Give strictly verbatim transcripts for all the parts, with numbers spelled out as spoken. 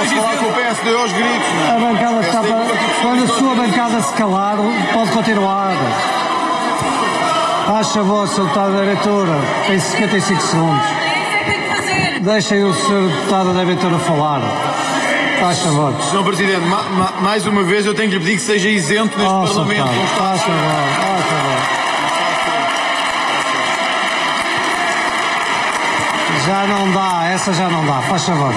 Posso falar com o P S D aos gritos, não é? A bancada está para... Quando a sua bancada se calar, pode continuar. Faz favor, senhor Deputado da Diretora, tem cinquenta e cinco segundos. Deixem o senhor Deputado da Diretora falar. Faz favor. senhor Presidente, ma, ma, mais uma vez eu tenho que lhe pedir que seja isento neste oh, Parlamento. Faz favor, faz favor. Já não dá, essa já não dá. Faz favor.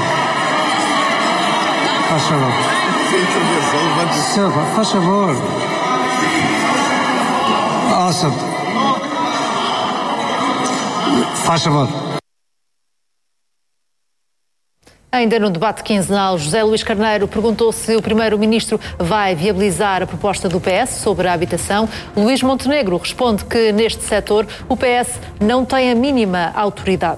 Faz favor. Senhor, faz favor. Oh, senhor. Faz favor. Ainda no debate quinzenal, José Luís Carneiro perguntou se o Primeiro-Ministro vai viabilizar a proposta do P S sobre a habitação. Luís Montenegro responde que, neste setor, o P S não tem a mínima autoridade.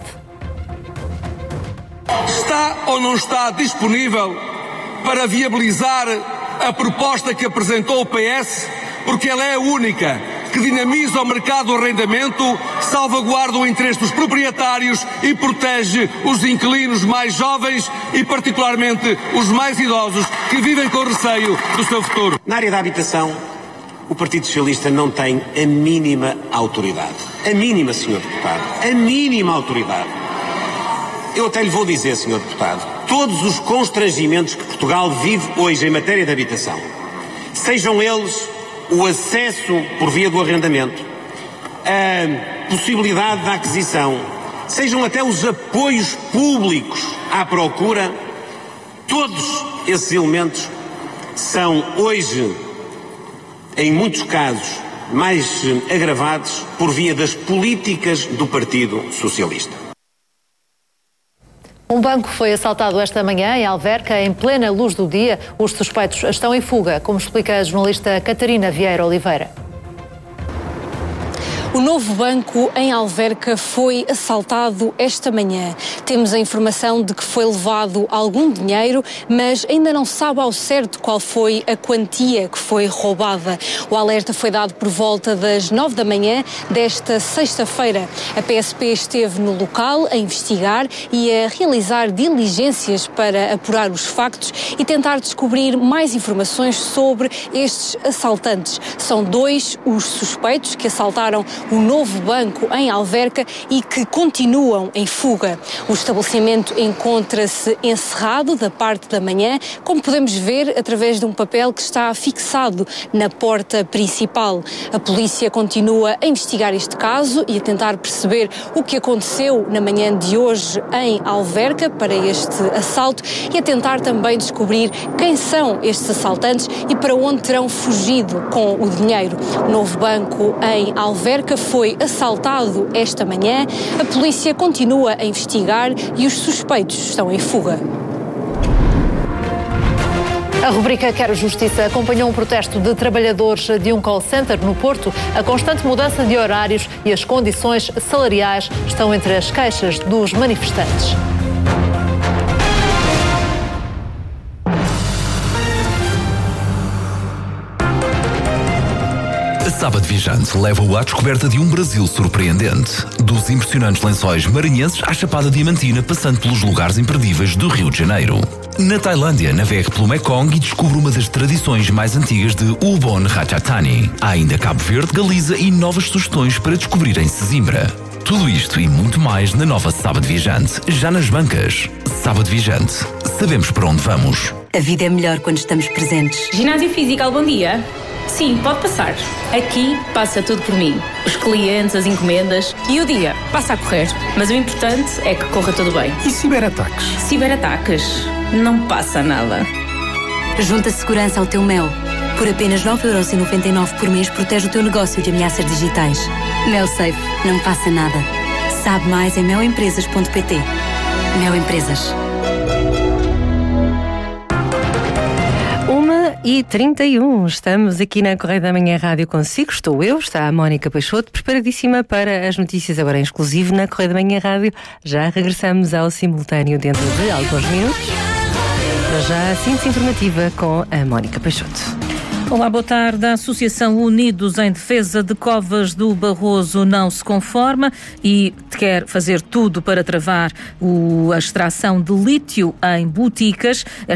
Está ou não está disponível para viabilizar a proposta que apresentou o P S, porque ela é a única que dinamiza o mercado do arrendamento, salvaguarda o interesse dos proprietários e protege os inquilinos mais jovens e particularmente os mais idosos que vivem com receio do seu futuro. Na área da habitação, o Partido Socialista não tem a mínima autoridade. A mínima, senhor Deputado. A mínima autoridade. Eu até lhe vou dizer, senhor Deputado, todos os constrangimentos que Portugal vive hoje em matéria de habitação, sejam eles o acesso por via do arrendamento, a possibilidade da aquisição, sejam até os apoios públicos à procura, todos esses elementos são hoje, em muitos casos, mais agravados por via das políticas do Partido Socialista. Um banco foi assaltado esta manhã em Alverca, em plena luz do dia. Os suspeitos estão em fuga, como explica a jornalista Catarina Vieira Oliveira. O novo banco em Alverca foi assaltado esta manhã. Temos a informação de que foi levado algum dinheiro, mas ainda não sabe ao certo qual foi a quantia que foi roubada. O alerta foi dado por volta das nove da manhã desta sexta-feira. A P S P esteve no local a investigar e a realizar diligências para apurar os factos e tentar descobrir mais informações sobre estes assaltantes. São dois os suspeitos que assaltaram o novo banco em Alverca e que continuam em fuga. O estabelecimento encontra-se encerrado da parte da manhã, como podemos ver através de um papel que está fixado na porta principal. A polícia continua a investigar este caso e a tentar perceber o que aconteceu na manhã de hoje em Alverca para este assalto e a tentar também descobrir quem são estes assaltantes e para onde terão fugido com o dinheiro. O novo banco em Alverca foi assaltado esta manhã. A polícia continua a investigar e os suspeitos estão em fuga. A rubrica Quero Justiça acompanhou um protesto de trabalhadores de um call center no Porto. A constante mudança de horários e as condições salariais estão entre as queixas dos manifestantes. Sábado Viajante leva-o à descoberta de um Brasil surpreendente. Dos impressionantes lençóis maranhenses à Chapada Diamantina, passando pelos lugares imperdíveis do Rio de Janeiro. Na Tailândia, navegue pelo Mekong e descubra uma das tradições mais antigas de Ubon Ratchathani. Há ainda Cabo Verde, Galiza e novas sugestões para descobrir em Sesimbra. Tudo isto e muito mais na nova Sábado Viajante, já nas bancas. Sábado Viajante. Sabemos para onde vamos. A vida é melhor quando estamos presentes. Ginásio Físico, bom dia. Sim, pode passar. Aqui passa tudo por mim. Os clientes, as encomendas e o dia passa a correr. Mas o importante é que corra tudo bem. E ciberataques? Ciberataques? Não passa nada. Junta segurança ao teu Mel. Por apenas nove euros e noventa e nove por mês protege o teu negócio de ameaças digitais. Mel Safe. Não passa nada. Sabe mais em mel empresas ponto pt. Mel Empresas. uma e trinta e um, estamos aqui na Correio da Manhã Rádio consigo, estou eu, está a Mónica Peixoto, preparadíssima para as notícias agora em exclusivo na Correio da Manhã Rádio. Já regressamos ao simultâneo dentro de alguns minutos. Para já, a síntese informativa com a Mónica Peixoto. Olá, boa tarde. A Associação Unidos em Defesa de Covas do Barroso não se conforma e quer fazer tudo para travar o, a extração de lítio em Boticas.